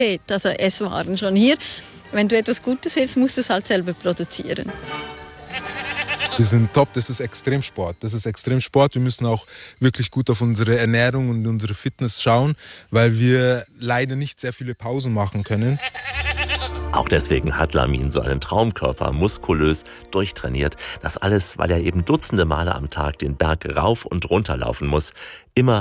Also es waren schon hier. Wenn du etwas Gutes willst, musst du es halt selber produzieren. Wir sind top, das ist Extremsport. Wir müssen auch wirklich gut auf unsere Ernährung und unsere Fitness schauen, weil wir leider nicht sehr viele Pausen machen können. Auch deswegen hat Lamin so einen Traumkörper, muskulös, durchtrainiert. Das alles, weil er eben dutzende Male am Tag den Berg rauf und runter laufen muss. Immer